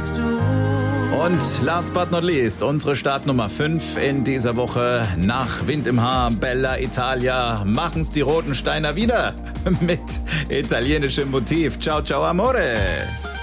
bist du. Und last but not least, unsere Startnummer 5 in dieser Woche. Nach Wind im Haar, Bella Italia, machen's die Roten Steiner wieder mit italienischem Motiv. Ciao, ciao, amore.